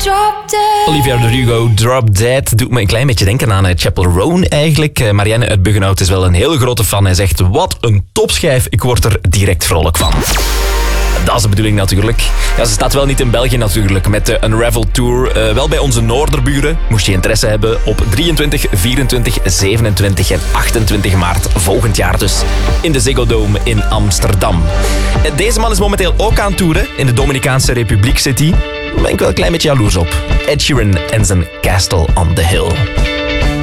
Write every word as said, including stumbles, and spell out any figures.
Olivia Rodrigo, Drop Dead, doet me een klein beetje denken aan Chapel Roan eigenlijk. Uh, Marianne uit Buggenhout is wel een heel grote fan. Hij zegt, wat een topschijf, ik word er direct vrolijk van. Dat is de bedoeling natuurlijk. Ja, ze staat wel niet in België natuurlijk met de Unravel Tour. Uh, wel bij onze noorderburen. Moest je interesse hebben op drieëntwintig, vierentwintig, zevenentwintig en achtentwintig maart volgend jaar dus. In de Ziggo Dome in Amsterdam. Deze man is momenteel ook aan toeren in de Dominicaanse Republiek City. Daar ben ik wel een klein beetje jaloers op. Ed Sheeran en zijn Castle on the Hill.